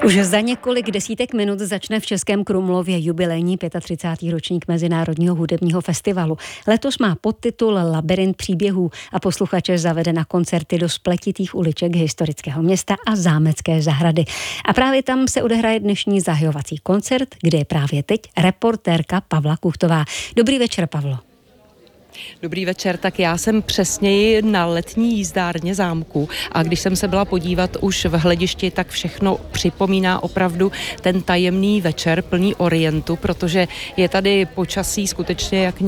Už za několik desítek minut začne v Českém Krumlově jubilejní 35. ročník Mezinárodního hudebního festivalu. Letos má podtitul Labyrint příběhů a posluchače zavede na koncerty do spletitých uliček historického města a zámecké zahrady. A právě tam se odehraje dnešní zahajovací koncert, kde je právě teď reportérka Pavla Kuchtová. Dobrý večer, Pavlo. Dobrý večer, tak já jsem přesněji na letní jízdárně zámku a když jsem se byla podívat už v hledišti, tak všechno připomíná opravdu ten tajemný večer plný orientu, protože je tady počasí skutečně jak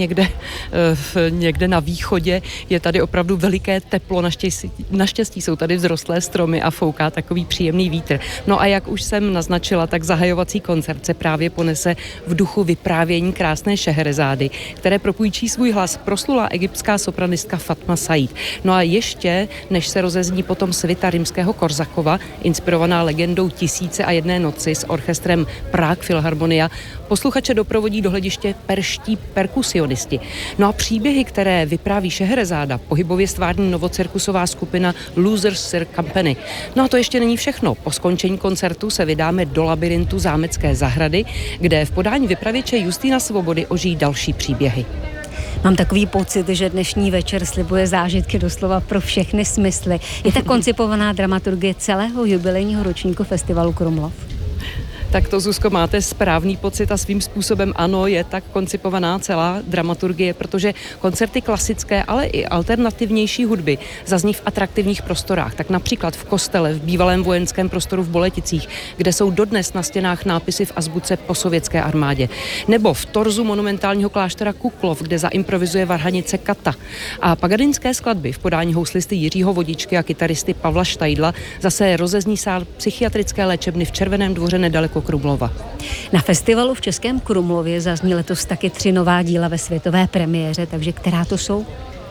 někde na východě, je tady opravdu veliké teplo, naštěstí jsou tady vzrostlé stromy a fouká takový příjemný vítr. No a jak už jsem naznačila, tak zahajovací koncert se právě ponese v duchu vyprávění krásné Šehrezády, které propůjčí svůj hlas proslulá egyptská sopranistka Fatma Said. No a ještě, než se rozezní potom svita rimského Korsakova, inspirovaná legendou Tisíce a jedné noci s orchestrem Prague Philharmonia, posluchače doprovodí do hlediště perští perkusionisti. No a příběhy, které vypráví Šehrezáda, pohybově stvární novocirkusová skupina Losers Circus Company. No a to ještě není všechno. Po skončení koncertu se vydáme do labyrintu zámecké zahrady, kde v podání vypravěče Justína Svobody ožijí další příběhy. Mám takový pocit, že dnešní večer slibuje zážitky doslova pro všechny smysly. Je tak koncipovaná dramaturgie celého jubilejního ročníku festivalu Krumlov? Tak to, Zuzko, máte správný pocit a svým způsobem ano, je tak koncipovaná celá dramaturgie, protože koncerty klasické, ale i alternativnější hudby zazní v atraktivních prostorách. Tak například v kostele, v bývalém vojenském prostoru v Boleticích, kde jsou dodnes na stěnách nápisy v azbuce po sovětské armádě. Nebo v torzu monumentálního kláštera Kuklov, kde zaimprovizuje varhanice Kata. A pagadinské skladby v podání houslisty Jiřího Vodičky a kytaristy Pavla Štajdla zase rozezní sál psychiatrické léčebny v Červeném Dvoře nedaleko Krumlova. Na festivalu v Českém Krumlově zazní letos taky 3 nová díla ve světové premiéře, takže která to jsou?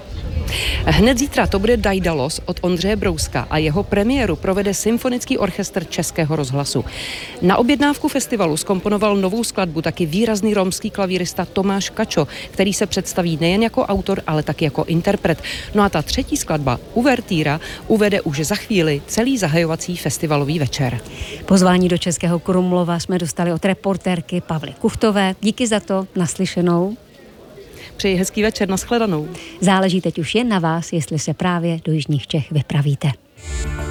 Hned zítra to bude Daidalos od Ondřeje Brouska a jeho premiéru provede Symfonický orchestr Českého rozhlasu. Na objednávku festivalu zkomponoval novou skladbu taky výrazný romský klavírista Tomáš Kačo, který se představí nejen jako autor, ale taky jako interpret. No a ta třetí skladba, Uvertýra, uvede už za chvíli celý zahajovací festivalový večer. Pozvání do Českého Krumlova jsme dostali od reportérky Pavly Kuchtové. Díky za to, naslyšenou. Přeji hezký večer, nashledanou. Záleží teď už jen na vás, jestli se právě do jižních Čech vypravíte.